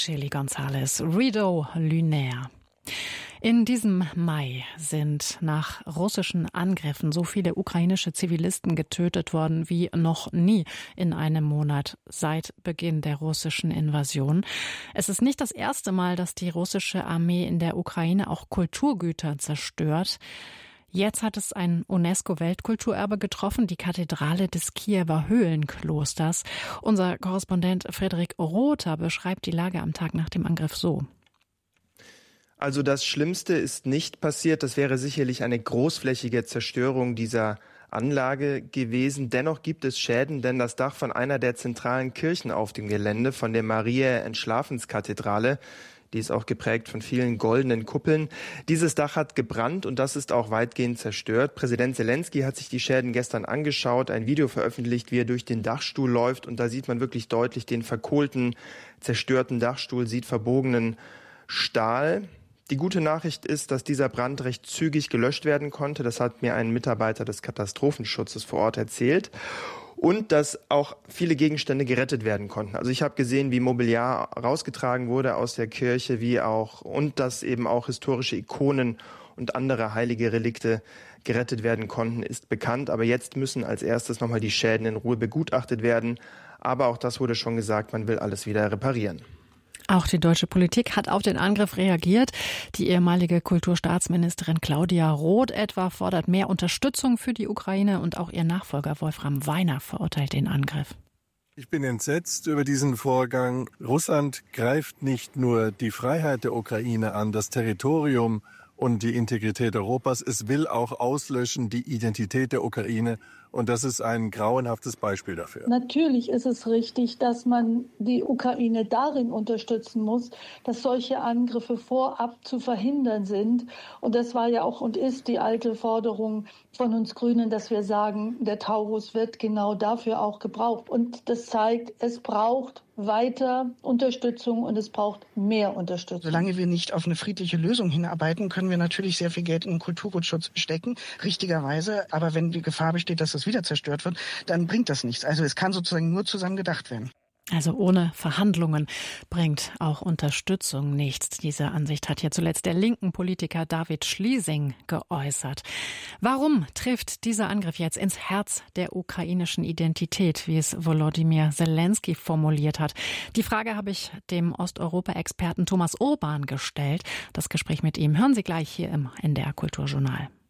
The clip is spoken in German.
Shirley González, Rideau Lunaire. In diesem Mai sind nach russischen Angriffen so viele ukrainische Zivilisten getötet worden wie noch nie in einem Monat seit Beginn der russischen Invasion. Es ist nicht das erste Mal, dass die russische Armee in der Ukraine auch Kulturgüter zerstört. Jetzt hat es ein UNESCO-Weltkulturerbe getroffen, die Kathedrale des Kiewer Höhlenklosters. Unser Korrespondent Frederik Rother beschreibt die Lage am Tag nach dem Angriff so. Also das Schlimmste ist nicht passiert. Das wäre sicherlich eine großflächige Zerstörung dieser Anlage gewesen. Dennoch gibt es Schäden, denn das Dach von einer der zentralen Kirchen auf dem Gelände, von der Mariä-Entschlafenskathedrale, die ist auch geprägt von vielen goldenen Kuppeln. Dieses Dach hat gebrannt und das ist auch weitgehend zerstört. Präsident Selenskyj hat sich die Schäden gestern angeschaut, ein Video veröffentlicht, wie er durch den Dachstuhl läuft. Und da sieht man wirklich deutlich den verkohlten, zerstörten Dachstuhl, sieht verbogenen Stahl. Die gute Nachricht ist, dass dieser Brand recht zügig gelöscht werden konnte. Das hat mir ein Mitarbeiter des Katastrophenschutzes vor Ort erzählt. Und dass auch viele Gegenstände gerettet werden konnten. Also ich habe gesehen, wie Mobiliar rausgetragen wurde aus der Kirche, und dass eben auch historische Ikonen und andere heilige Relikte gerettet werden konnten, ist bekannt. Aber jetzt müssen als erstes nochmal die Schäden in Ruhe begutachtet werden. Aber auch das wurde schon gesagt, man will alles wieder reparieren. Auch die deutsche Politik hat auf den Angriff reagiert. Die ehemalige Kulturstaatsministerin Claudia Roth etwa fordert mehr Unterstützung für die Ukraine und auch ihr Nachfolger Wolfram Weiner verurteilt den Angriff. Ich bin entsetzt über diesen Vorgang. Russland greift nicht nur die Freiheit der Ukraine an, das Territorium und die Integrität Europas. Es will auch auslöschen die Identität der Ukraine. Und das ist ein grauenhaftes Beispiel dafür. Natürlich ist es richtig, dass man die Ukraine darin unterstützen muss, dass solche Angriffe vorab zu verhindern sind. Und das war ja auch und ist die alte Forderung von uns Grünen, dass wir sagen, der Taurus wird genau dafür auch gebraucht. Und das zeigt, es braucht weiter Unterstützung und es braucht mehr Unterstützung. Solange wir nicht auf eine friedliche Lösung hinarbeiten, können wir natürlich sehr viel Geld in den Kulturgutschutz stecken, richtigerweise. Aber wenn die Gefahr besteht, dass das wieder zerstört wird, dann bringt das nichts. Also es kann sozusagen nur zusammen gedacht werden. Also ohne Verhandlungen bringt auch Unterstützung nichts. Diese Ansicht hat ja zuletzt der linken Politiker David Schliessing geäußert. Warum trifft dieser Angriff jetzt ins Herz der ukrainischen Identität, wie es Volodymyr Selenskyj formuliert hat? Die Frage habe ich dem Osteuropa-Experten Thomas Urban gestellt. Das Gespräch mit ihm hören Sie gleich hier im NDR Kulturjournal.